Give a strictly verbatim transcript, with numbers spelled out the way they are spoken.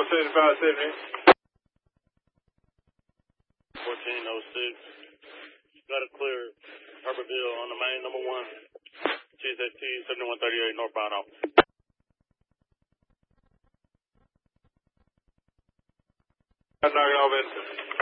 seventy-five seventy. fourteen oh six. Got a clear Herbertville on the main number one. She's at T seventy-one thirty-eight northbound off. Knock it off, Edison.